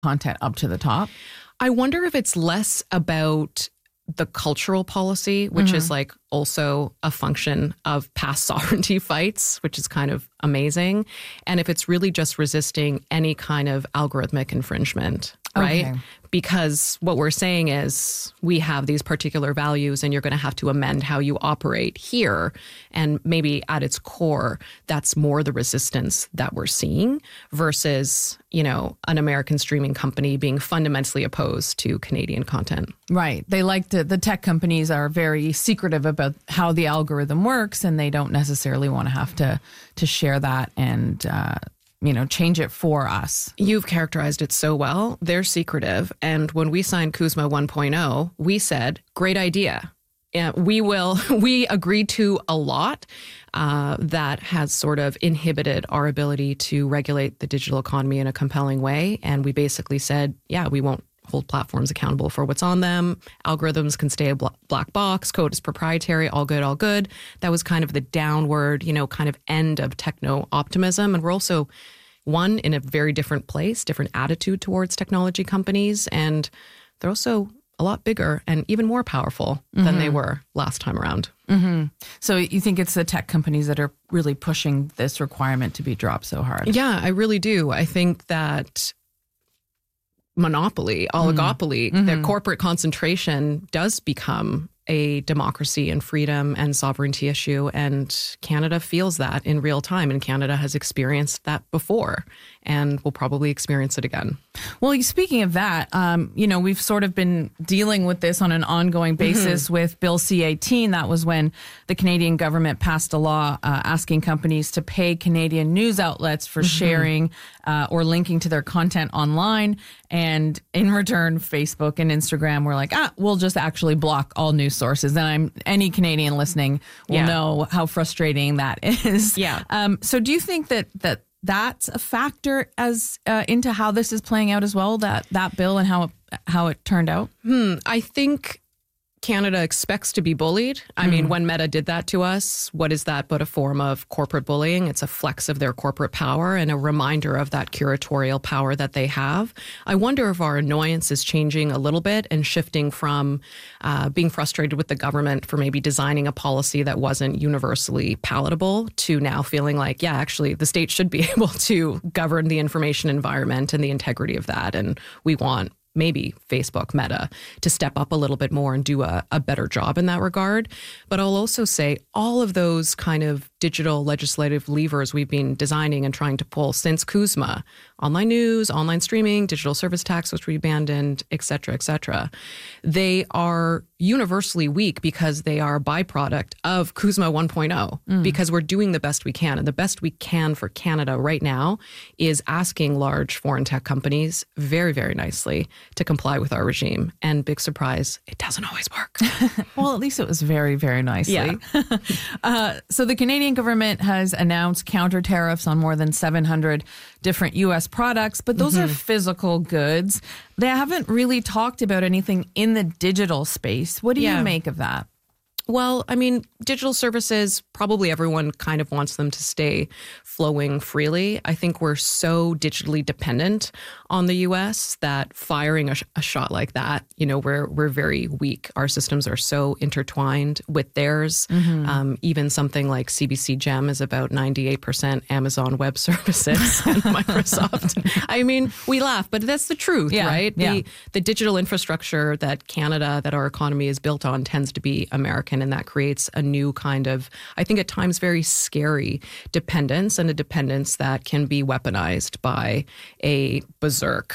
content up to the top? I wonder if it's less about the cultural policy, which is like also a function of past sovereignty fights, which is kind of amazing. And if it's really just resisting any kind of algorithmic infringement, right? Okay. Because what we're saying is we have these particular values and you're going to have to amend how you operate here. And maybe at its core, that's more the resistance that we're seeing versus, you know, an American streaming company being fundamentally opposed to Canadian content. Right. They like to, the tech companies are very secretive about how the algorithm works, and they don't necessarily want to have to share that and, you know, change it for us. You've characterized it so well. They're secretive. And when we signed CUSMA 1.0, we said, great idea. We agreed to a lot that has sort of inhibited our ability to regulate the digital economy in a compelling way. And we basically said, yeah, we won't hold platforms accountable for what's on them. Algorithms can stay a black box. Code is proprietary. All good, all good. That was kind of the downward, you know, kind of end of techno optimism. And we're also, one, in a very different place, different attitude towards technology companies. And they're also a lot bigger and even more powerful than they were last time around. So you think it's the tech companies that are really pushing this requirement to be dropped so hard? Yeah, I really do. I think that monopoly, oligopoly, their corporate concentration does become a democracy and freedom and sovereignty issue. And Canada feels that in real time. And Canada has experienced that before and will probably experience it again. Well, speaking of that, you know, we've sort of been dealing with this on an ongoing basis with Bill C-18. That was when the Canadian government passed a law asking companies to pay Canadian news outlets for sharing or linking to their content online. And in return, Facebook and Instagram were like, we'll just actually block all news sources. And any Canadian listening will know how frustrating that is. Yeah. So do you think that's a factor as into how this is playing out as well, that bill and how it turned out? I think Canada expects to be bullied. I mean, when Meta did that to us, what is that but a form of corporate bullying? It's a flex of their corporate power and a reminder of that curatorial power that they have. I wonder if our annoyance is changing a little bit and shifting from being frustrated with the government for maybe designing a policy that wasn't universally palatable to now feeling like, yeah, actually, the state should be able to govern the information environment and the integrity of that. And we want maybe Facebook, Meta, to step up a little bit more and do a better job in that regard. But I'll also say all of those kind of digital legislative levers we've been designing and trying to pull since CUSMA, online news, online streaming, digital service tax, which we abandoned, et cetera, they are universally weak because they are a byproduct of CUSMA 1.0, because we're doing the best we can. And the best we can for Canada right now is asking large foreign tech companies very, very nicely to comply with our regime. And big surprise, it doesn't always work. Well, at least it was very, very nicely. Yeah. So the Canadian government has announced counter tariffs on more than 700 different U.S. products, but those are physical goods. They haven't really talked about anything in the digital space. What do you make of that? Well, I mean, digital services, probably everyone kind of wants them to stay flowing freely. I think we're so digitally dependent on the U.S. that firing a shot like that, you know, we're very weak. Our systems are so intertwined with theirs. Even something like CBC Gem is about 98% Amazon Web Services and Microsoft. I mean, we laugh, but that's the truth, right? The digital infrastructure that Canada, that our economy is built on, tends to be American. And that creates a new kind of, I think at times, very scary dependence, and a dependence that can be weaponized by a berserk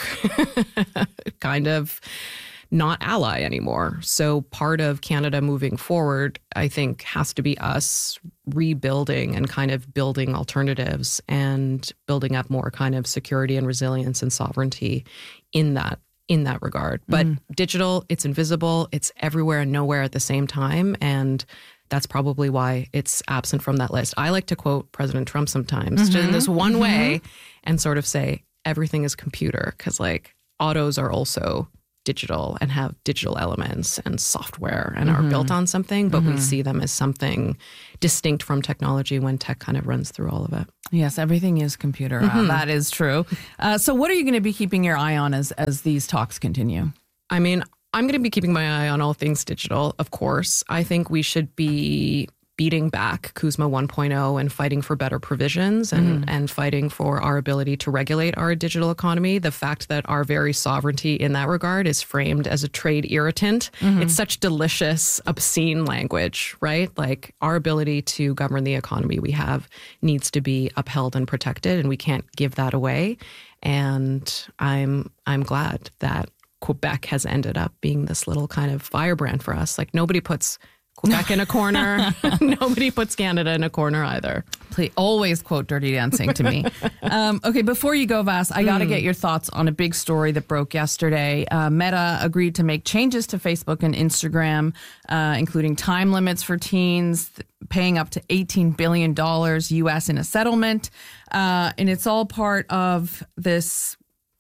kind of not ally anymore. So part of Canada moving forward, I think, has to be us rebuilding and kind of building alternatives and building up more kind of security and resilience and sovereignty in that regard. But digital, it's invisible, it's everywhere and nowhere at the same time. And that's probably why it's absent from that list. I like to quote President Trump sometimes in this one way and sort of say, everything is computer, because like autos are also digital and have digital elements and software and are built on something, but we see them as something distinct from technology when tech kind of runs through all of it. Yes, everything is computer. That is true. So what are you going to be keeping your eye on as these talks continue? I mean, I'm going to be keeping my eye on all things digital, of course. I think we should be beating back CUSMA 1.0 and fighting for better provisions and fighting for our ability to regulate our digital economy. The fact that our very sovereignty in that regard is framed as a trade irritant. It's such delicious, obscene language, right? Like our ability to govern the economy we have needs to be upheld and protected, and we can't give that away. And I'm glad that Quebec has ended up being this little kind of firebrand for us. Like nobody puts Quebec in a corner. Nobody puts Canada in a corner either. Please always quote Dirty Dancing to me. Okay, before you go, Vas, I got to get your thoughts on a big story that broke yesterday. Meta agreed to make changes to Facebook and Instagram, including time limits for teens, paying up to $18 billion US in a settlement. And it's all part of this,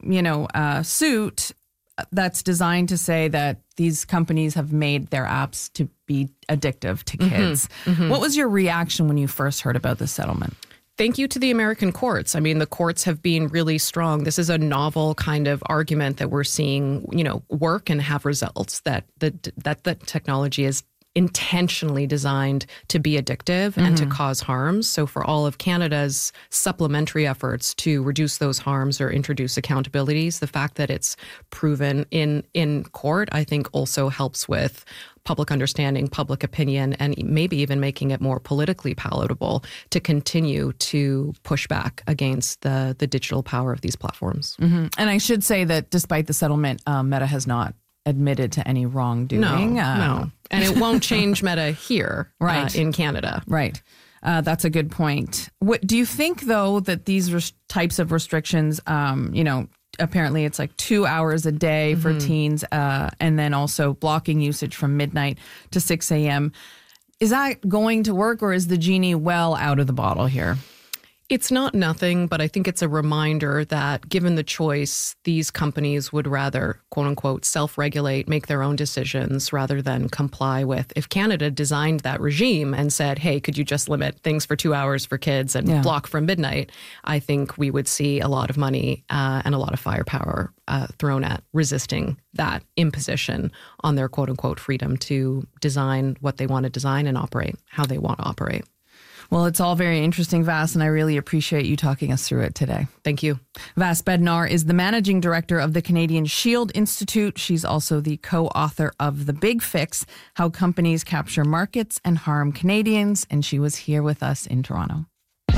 suit that's designed to say that these companies have made their apps to be addictive to kids. What was your reaction when you first heard about this settlement? Thank you to the American courts. I mean, the courts have been really strong. This is a novel kind of argument that we're seeing, work and have results, that the technology is intentionally designed to be addictive and to cause harms. So for all of Canada's supplementary efforts to reduce those harms or introduce accountabilities, the fact that it's proven in court, I think also helps with public understanding, public opinion, and maybe even making it more politically palatable to continue to push back against the digital power of these platforms. And I should say that despite the settlement, Meta has not admitted to any wrongdoing. No. And it won't change Meta here in Canada. Right. That's a good point. What do you think, though, that these types of restrictions, apparently it's like 2 hours a day for teens and then also blocking usage from midnight to 6 a.m. Is that going to work, or is the genie well out of the bottle here? It's not nothing, but I think it's a reminder that given the choice, these companies would rather, quote unquote, self-regulate, make their own decisions rather than comply with. If Canada designed that regime and said, hey, could you just limit things for 2 hours for kids and block from midnight, I think we would see a lot of money and a lot of firepower thrown at resisting that imposition on their, quote unquote, freedom to design what they want to design and operate how they want to operate. Well, it's all very interesting, Vas, and I really appreciate you talking us through it today. Thank you. Vas Bednar is the managing director of the Canadian Shield Institute. She's also the co-author of The Big Fix, How Companies Capture Markets and Harm Canadians, and she was here with us in Toronto.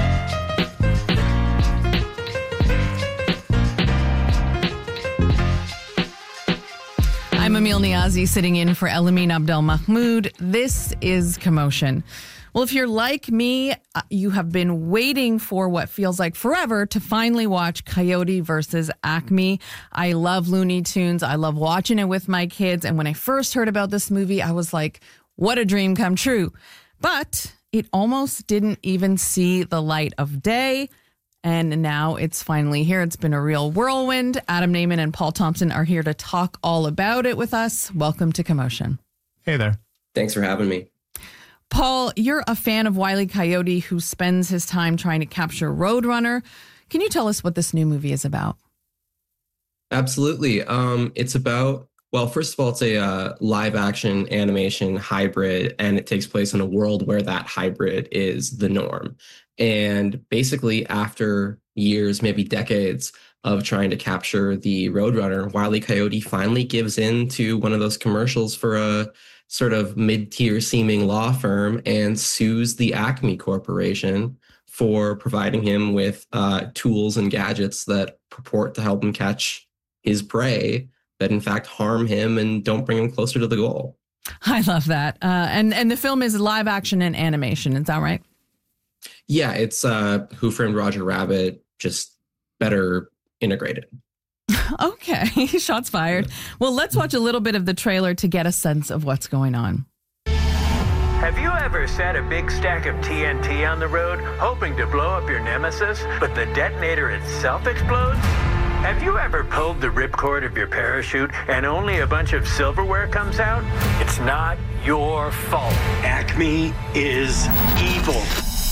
I'm Emil Niazi, sitting in for Elamine Abdel-Mahmoud. This is Commotion. Well, if you're like me, you have been waiting for what feels like forever to finally watch Coyote versus Acme. I love Looney Tunes. I love watching it with my kids. And when I first heard about this movie, I was like, what a dream come true. But it almost didn't even see the light of day. And now it's finally here. It's been a real whirlwind. Adam Naiman and Paul Thompson are here to talk all about it with us. Welcome to Commotion. Hey there. Thanks for having me. Paul, you're a fan of Wile E. Coyote who spends his time trying to capture Roadrunner. Can you tell us what this new movie is about? Absolutely. It's about, well, first of all, it's a live action animation hybrid, and it takes place in a world where that hybrid is the norm. And basically, after years, maybe decades of trying to capture the Roadrunner, Wile E. Coyote finally gives in to one of those commercials for a sort of mid-tier seeming law firm and sues the Acme Corporation for providing him with tools and gadgets that purport to help him catch his prey that in fact harm him and don't bring him closer to the goal. I love that. And the film is live action and animation. Is that right? Yeah, it's Who Framed Roger Rabbit, just better integrated. Okay, shots fired. Well, let's watch a little bit of the trailer to get a sense of what's going on. Have you ever set a big stack of TNT on the road, hoping to blow up your nemesis, but the detonator itself explodes? Have you ever pulled the ripcord of your parachute and only a bunch of silverware comes out? It's not your fault. Acme is evil.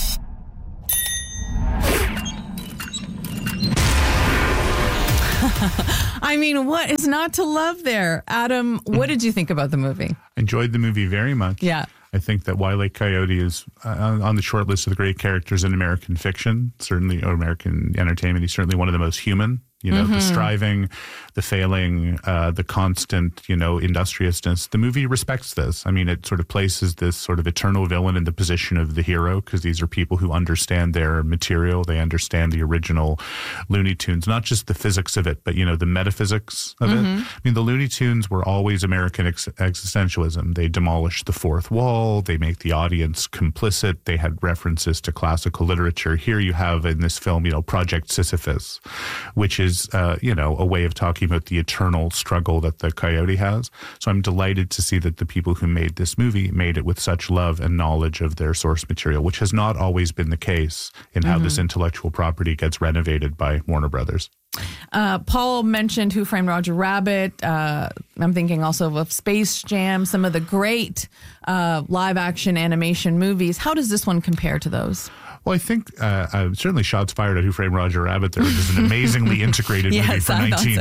I mean, what is not to love there? Adam, what did you think about the movie? Enjoyed the movie very much. Yeah. I think that Wile E. Coyote is on the short list of the great characters in American fiction, certainly, or American entertainment. He's certainly one of the most human. You know, the striving, the failing, the constant, industriousness. The movie respects this. I mean, it sort of places this sort of eternal villain in the position of the hero, because these are people who understand their material. They understand the original Looney Tunes, not just the physics of it, but, the metaphysics of it. I mean, the Looney Tunes were always American existentialism. They demolished the fourth wall. They make the audience complicit. They had references to classical literature. Here you have in this film, Project Sisyphus, which is a way of talking about the eternal struggle that the coyote has. So I'm delighted to see that the people who made this movie made it with such love and knowledge of their source material, which has not always been the case in how this intellectual property gets renovated by Warner Brothers. Paul mentioned Who Framed Roger Rabbit. I'm thinking also of Space Jam, some of the great live action animation movies. How does this one compare to those? Well, I think certainly shots fired at Who Framed Roger Rabbit. There was an amazingly integrated movie for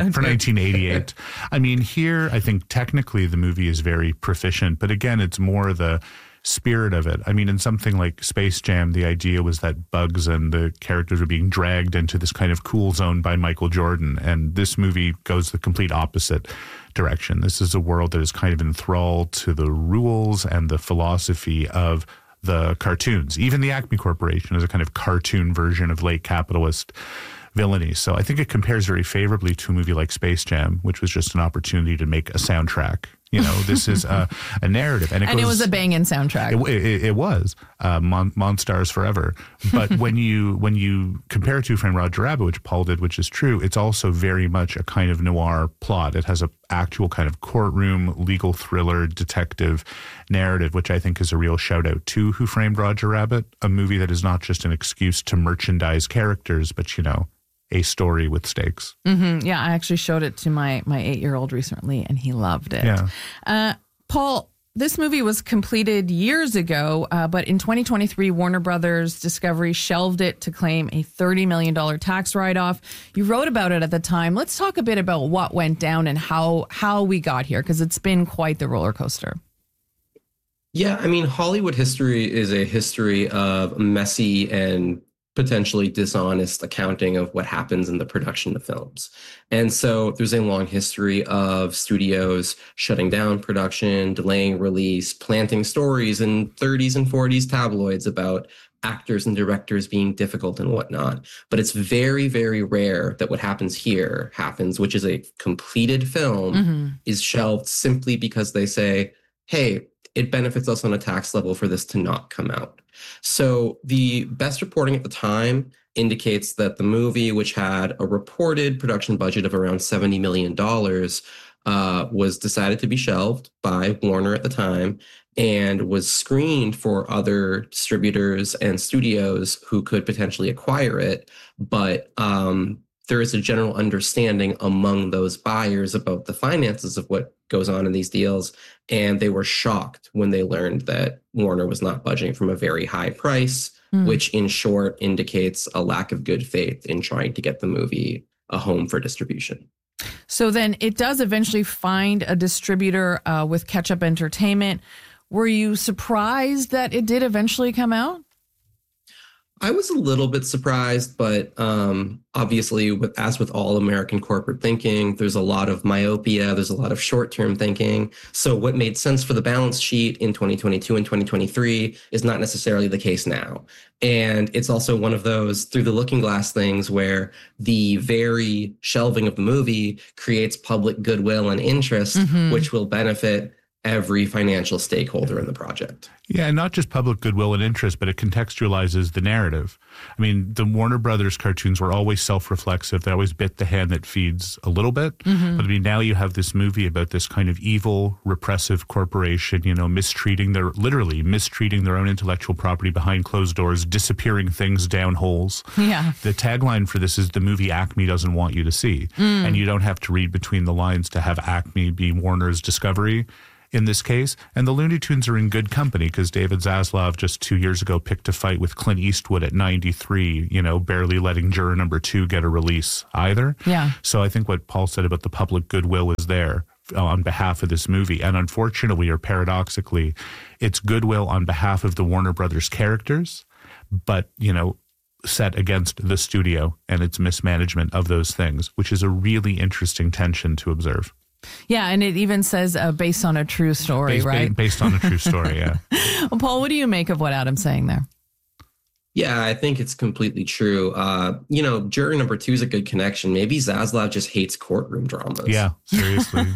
1988. I mean, here, I think technically the movie is very proficient, but again, it's more the spirit of it. I mean, in something like Space Jam, the idea was that Bugs and the characters were being dragged into this kind of cool zone by Michael Jordan. And this movie goes the complete opposite direction. This is a world that is kind of enthralled to the rules and the philosophy of the cartoons. Even the Acme Corporation is a kind of cartoon version of late capitalist villainy. So I think it compares very favorably to a movie like Space Jam, which was just an opportunity to make a soundtrack. This is a narrative. And it was a banging soundtrack. It was Monstars Forever. But when you compare it to Who Framed Roger Rabbit, which Paul did, which is true, it's also very much a kind of noir plot. It has an actual kind of courtroom, legal thriller, detective narrative, which I think is a real shout out to Who Framed Roger Rabbit, a movie that is not just an excuse to merchandise characters, but, a story with stakes. Yeah, I actually showed it to my 8-year-old recently, and he loved it. Yeah. Paul, this movie was completed years ago, but in 2023, Warner Brothers Discovery shelved it to claim a $30 million tax write-off. You wrote about it at the time. Let's talk a bit about what went down and how we got here, because it's been quite the roller coaster. Yeah, I mean, Hollywood history is a history of messy and potentially dishonest accounting of what happens in the production of films. And so there's a long history of studios shutting down production, delaying release, planting stories in 30s and 40s tabloids about actors and directors being difficult and whatnot. But it's very, very rare that what happens here happens, which is a completed film is shelved simply because they say, hey, it benefits us on a tax level for this to not come out. So the best reporting at the time indicates that the movie, which had a reported production budget of around $70 million, was decided to be shelved by Warner at the time and was screened for other distributors and studios who could potentially acquire it. But there is a general understanding among those buyers about the finances of what goes on in these deals. And they were shocked when they learned that Warner was not budging from a very high price, which in short indicates a lack of good faith in trying to get the movie a home for distribution. So then it does eventually find a distributor with Ketchup Entertainment. Were you surprised that it did eventually come out? I was a little bit surprised, but obviously, as with all American corporate thinking, there's a lot of myopia, there's a lot of short-term thinking. So what made sense for the balance sheet in 2022 and 2023 is not necessarily the case now. And it's also one of those through the looking glass things where the very shelving of the movie creates public goodwill and interest, which will benefit every financial stakeholder in the project. Yeah, and not just public goodwill and interest, but it contextualizes the narrative. I mean, the Warner Brothers cartoons were always self-reflexive. They always bit the hand that feeds a little bit. But I mean, now you have this movie about this kind of evil, repressive corporation, literally mistreating their own intellectual property behind closed doors, disappearing things down holes. Yeah. The tagline for this is the movie Acme doesn't want you to see. And you don't have to read between the lines to have Acme be Warner's discovery in this case. And the Looney Tunes are in good company because David Zaslav just 2 years ago picked a fight with Clint Eastwood at 93, barely letting juror number 2 get a release either. Yeah. So I think what Paul said about the public goodwill is there on behalf of this movie. And unfortunately, or paradoxically, it's goodwill on behalf of the Warner Brothers characters, but, set against the studio and its mismanagement of those things, which is a really interesting tension to observe. Yeah, and it even says based on a true story, right? Based on a true story, yeah. Well, Paul, what do you make of what Adam's saying there? Yeah, I think it's completely true. Juror number 2 is a good connection. Maybe Zaslav just hates courtroom dramas. Yeah, seriously.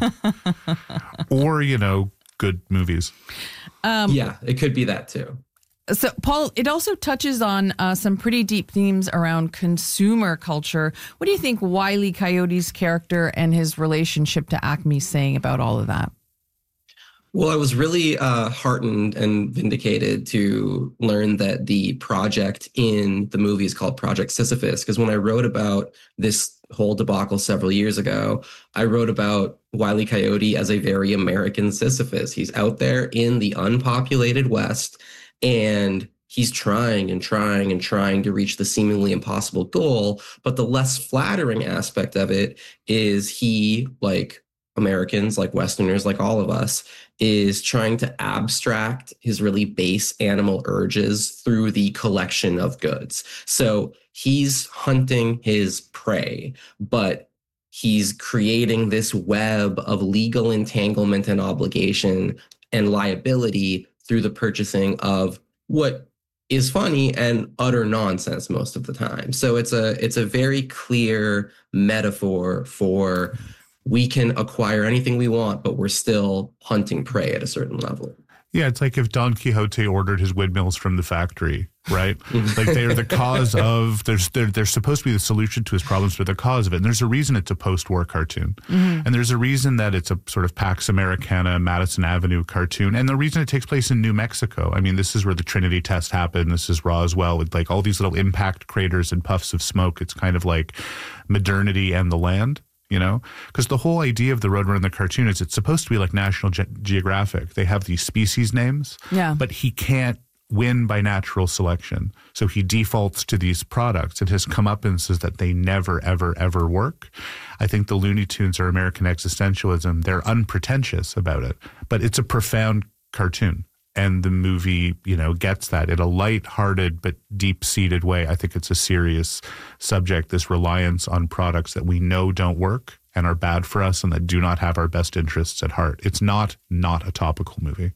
Or, good movies. Yeah, it could be that too. So, Paul, it also touches on some pretty deep themes around consumer culture. What do you think Wile E. Coyote's character and his relationship to Acme is saying about all of that? Well, I was really heartened and vindicated to learn that the project in the movie is called Project Sisyphus, because when I wrote about this whole debacle several years ago, I wrote about Wile E. Coyote as a very American Sisyphus. He's out there in the unpopulated West, and he's trying and trying and trying to reach the seemingly impossible goal. But the less flattering aspect of it is he, like Americans, like Westerners, like all of us, is trying to abstract his really base animal urges through the collection of goods. So he's hunting his prey, but he's creating this web of legal entanglement and obligation and liability through the purchasing of what is funny and utter nonsense most of the time. So it's a very clear metaphor for we can acquire anything we want, but we're still hunting prey at a certain level. Yeah, it's like if Don Quixote ordered his windmills from the factory, right? Like they are the cause of, they're supposed to be the solution to his problems, but the cause of it. And there's a reason it's a post-war cartoon. And there's a reason that it's a sort of Pax Americana, Madison Avenue cartoon. And the reason it takes place in New Mexico. I mean, this is where the Trinity test happened. This is Roswell with like all these little impact craters and puffs of smoke. It's kind of like modernity and the land. Because the whole idea of the Roadrunner in the cartoon is it's supposed to be like National Geographic. They have these species names, but he can't win by natural selection. So he defaults to these products. It has come up and says that they never, ever, ever work. I think the Looney Tunes are American existentialism. They're unpretentious about it, but it's a profound cartoon. And the movie, gets that in a light-hearted but deep-seated way. I think it's a serious subject, this reliance on products that we know don't work and are bad for us and that do not have our best interests at heart. It's not a topical movie.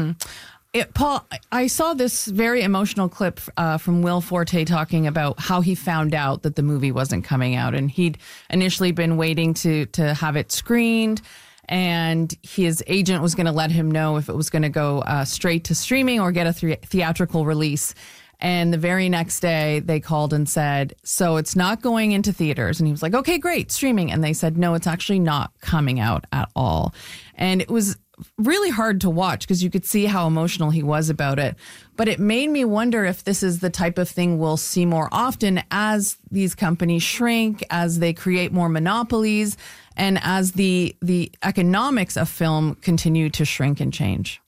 Paul, I saw this very emotional clip from Will Forte talking about how he found out that the movie wasn't coming out. And he'd initially been waiting to have it screened. And his agent was going to let him know if it was going to go straight to streaming or get a theatrical release. And the very next day they called and said, so it's not going into theaters. And he was like, okay, great, streaming. And they said, no, it's actually not coming out at all. And it was really hard to watch because you could see how emotional he was about it. But it made me wonder if this is the type of thing we'll see more often as these companies shrink, as they create more monopolies, and as the economics of film continue to shrink and change.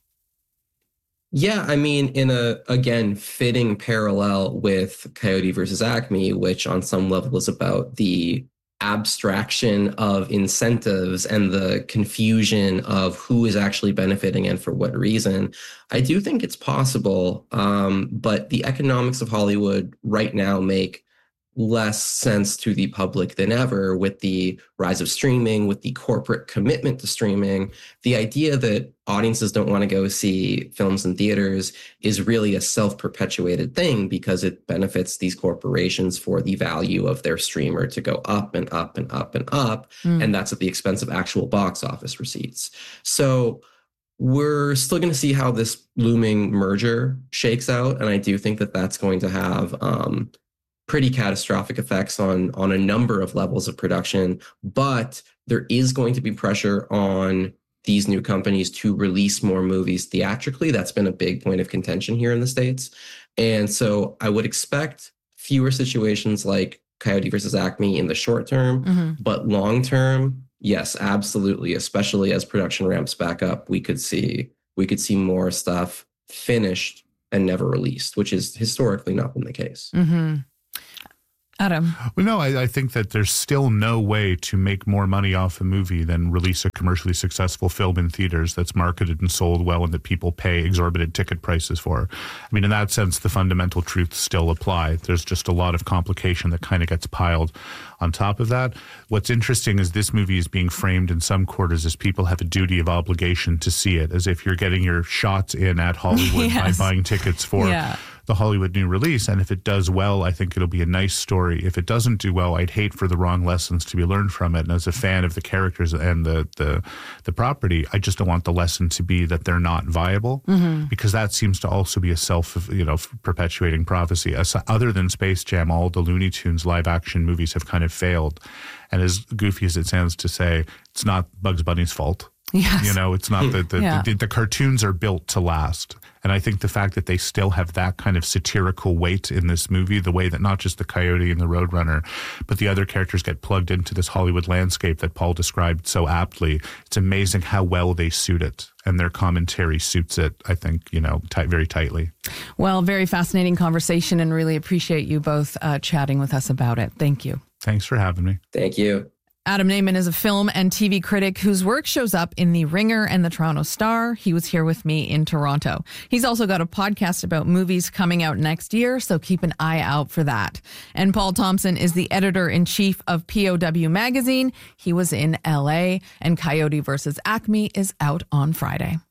Yeah, I mean, in a, again, fitting parallel with Coyote versus Acme, which on some level is about the abstraction of incentives and the confusion of who is actually benefiting and for what reason, I do think it's possible. But the economics of Hollywood right now make less sense to the public than ever with the rise of streaming, with the corporate commitment to streaming. The idea that audiences don't want to go see films in theaters is really a self-perpetuated thing because it benefits these corporations for the value of their streamer to go up and up and up and up. And that's at the expense of actual box office receipts. So we're still going to see how this looming merger shakes out. And I do think that that's going to have pretty catastrophic effects on a number of levels of production. But there is going to be pressure on these new companies to release more movies theatrically. That's been a big point of contention here in the States. And so I would expect fewer situations like Coyote versus Acme in the short term, but long term, yes, absolutely. Especially as production ramps back up, we could see more stuff finished and never released, which is historically not been the case. Adam. Well, no, I think that there's still no way to make more money off a movie than release a commercially successful film in theaters that's marketed and sold well and that people pay exorbitant ticket prices for. I mean, in that sense, the fundamental truths still apply. There's just a lot of complication that kind of gets piled on top of that. What's interesting is this movie is being framed in some quarters as people have a duty of obligation to see it, as if you're getting your shots in at Hollywood by buying tickets for the Hollywood new release. And if it does well, I think it'll be a nice story. If it doesn't do well, I'd hate for the wrong lessons to be learned from it. And as a fan of the characters and the property, I just don't want the lesson to be that they're not viable, because that seems to also be a self-perpetuating prophecy. Other than Space Jam, all the Looney Tunes live action movies have kind of failed. And as goofy as it sounds to say, it's not Bugs Bunny's fault. Yes. You know, it's not the cartoons are built to last. And I think the fact that they still have that kind of satirical weight in this movie, the way that not just the Coyote and the Roadrunner, but the other characters get plugged into this Hollywood landscape that Paul described so aptly, it's amazing how well they suit it. And their commentary suits it, I think, very tightly. Well, very fascinating conversation, and really appreciate you both chatting with us about it. Thank you. Thanks for having me. Thank you. Adam Nayman is a film and TV critic whose work shows up in The Ringer and The Toronto Star. He was here with me in Toronto. He's also got a podcast about movies coming out next year, so keep an eye out for that. And Paul Thompson is the editor-in-chief of POW Magazine. He was in LA, and Coyote versus Acme is out on Friday.